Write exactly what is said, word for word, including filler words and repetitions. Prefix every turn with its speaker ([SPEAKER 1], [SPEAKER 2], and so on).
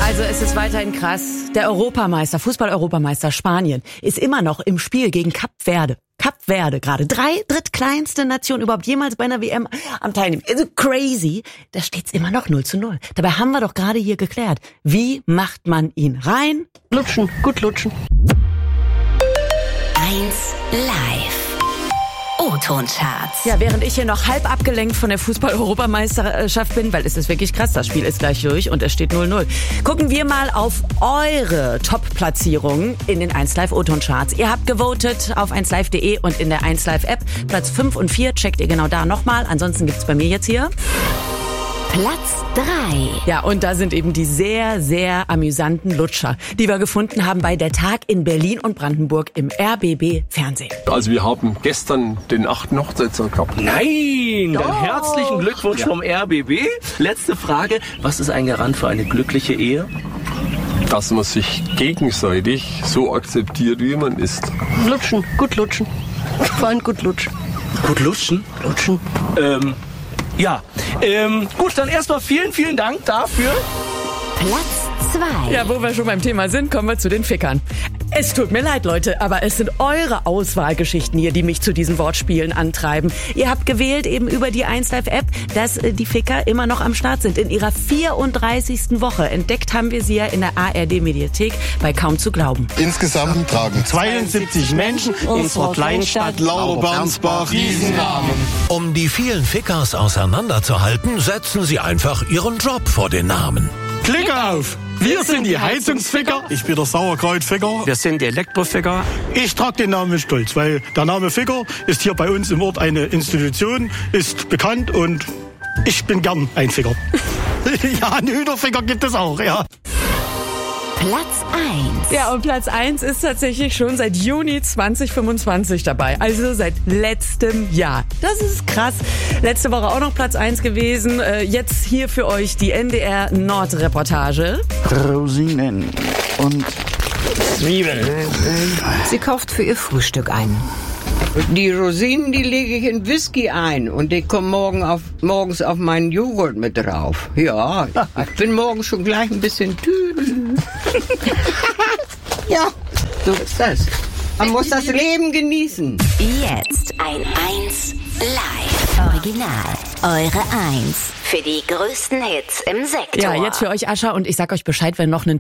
[SPEAKER 1] Also es ist weiterhin krass. Der Europameister, Fußball-Europameister Spanien ist immer noch im Spiel gegen Kap Verde. Kap Verde gerade. Drei drittkleinste Nation überhaupt jemals bei einer W M am Teilnehmen. Also crazy. Da steht's immer noch null zu null. Dabei haben wir doch gerade hier geklärt. Wie macht man ihn rein?
[SPEAKER 2] Lutschen, gut lutschen.
[SPEAKER 3] eins live. O-Ton-Charts.
[SPEAKER 1] Ja, während ich hier noch halb abgelenkt von der Fußball-Europameisterschaft bin, weil es ist wirklich krass, das Spiel ist gleich durch und es steht null null. Gucken wir mal auf eure Top-Platzierungen in den eins Live O-Ton-Charts. Ihr habt gewotet auf eins live punkt de und in der eins Live App. Platz fünf und vier checkt ihr genau da nochmal. Ansonsten gibt's bei mir jetzt hier
[SPEAKER 3] Platz drei.
[SPEAKER 1] Ja, und da sind eben die sehr, sehr amüsanten Lutscher, die wir gefunden haben bei Der Tag in Berlin und Brandenburg im R B B-Fernsehen.
[SPEAKER 4] Also wir haben gestern den achten Hochzeitstag gehabt.
[SPEAKER 2] Nein! Dann
[SPEAKER 1] Doch.
[SPEAKER 2] herzlichen Glückwunsch
[SPEAKER 4] Ja.
[SPEAKER 2] vom R B B. Letzte Frage. Was ist ein Garant für eine glückliche Ehe?
[SPEAKER 4] Dass man sich gegenseitig so akzeptiert, wie man ist.
[SPEAKER 5] Lutschen, gut lutschen. Vor allem gut lutschen.
[SPEAKER 2] Gut lutschen?
[SPEAKER 5] Lutschen.
[SPEAKER 2] Ähm, ja. Ähm, gut, dann erstmal vielen, vielen Dank dafür.
[SPEAKER 3] Platz zwei.
[SPEAKER 1] Ja, wo wir schon beim Thema sind, kommen wir zu den Fickern. Es tut mir leid, Leute, aber es sind eure Auswahlgeschichten hier, die mich zu diesen Wortspielen antreiben. Ihr habt gewählt eben über die eins Live App, dass äh, die Ficker immer noch am Start sind. In ihrer vierunddreißigsten Woche. Entdeckt haben wir sie ja in der A R D-Mediathek bei Kaum zu glauben.
[SPEAKER 6] Insgesamt tragen
[SPEAKER 5] zweiundsiebzig Menschen unserer Kleinstadt
[SPEAKER 6] Laubernsbach diesen Namen.
[SPEAKER 7] Um die vielen Fickers auseinanderzuhalten, setzen sie einfach ihren Job vor den Namen.
[SPEAKER 5] Klick auf! Wir sind die Heizungsficker.
[SPEAKER 6] Ich bin der Sauerkrautficker.
[SPEAKER 5] Wir sind die Elektroficker. Ich trage den Namen mit Stolz, weil der Name Ficker ist hier bei uns im Ort eine Institution, ist bekannt und ich bin gern ein Ficker. Ja, einen Hühnerficker gibt es auch, ja.
[SPEAKER 3] Platz eins.
[SPEAKER 1] Ja, und Platz eins ist tatsächlich schon seit Juni zwanzig fünfundzwanzig dabei. Also seit letztem Jahr. Das ist krass. Letzte Woche auch noch Platz eins gewesen. Äh, jetzt hier für euch die N D R Nord-Reportage.
[SPEAKER 8] Rosinen und
[SPEAKER 5] Zwiebeln.
[SPEAKER 9] Sie kauft für ihr Frühstück ein. Die Rosinen, die lege ich in Whisky ein und die kommen morgen auf, morgens auf meinen Joghurt mit drauf. Ja, ich bin morgen schon gleich ein bisschen tüdel. Ja, so ist das. Man muss das Leben genießen.
[SPEAKER 3] Jetzt ein eins live. Original. Eure eins. Für die größten Hits im Sektor.
[SPEAKER 1] Ja, jetzt für euch Ascha und ich sag euch Bescheid, wenn noch ein